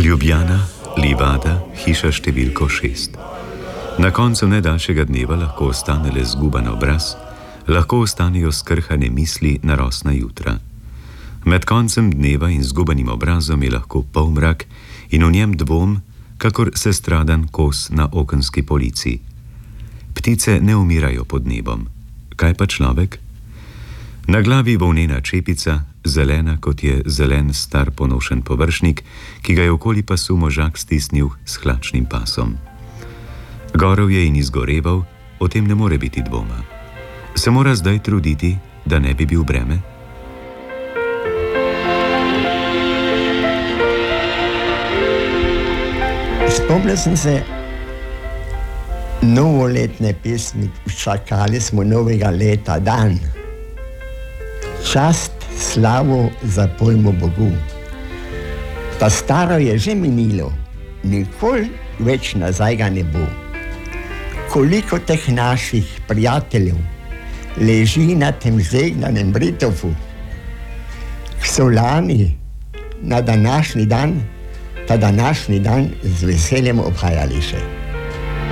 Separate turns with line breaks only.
Ljubljana, livada, hiša številko 6. Na koncu najdaljšega dneva lahko ostane le zguban obraz, lahko ostanejo skrhane misli na rosna jutra. Med koncem dneva in zgubanim obrazom je lahko polmrak in v njem dvom, kakor sestradan kos na okenski polici. Ptice ne umirajo pod nebom. Kaj pa človek? Na glavi volnena čepica, zelena kot je zelen star ponošen površnik, ki ga je okoli pasu možak stisnil s hlačnim pasom. Gorel je in izgoreval, o tem ne more biti dvoma. Se mora zdaj truditi, da ne bi bil breme?
Spomnil sem se novoletne pesmi, čakali smo novega leta dan. Čast, slavo zapojmo Bogu. Ta staro je že minilo, nikoli več nazaj ga ne bo. Koliko teh naših prijateljev leži na tem zegnanem Britofu, ki so lani na današnji dan, ta današnji dan z veseljem obhajali še.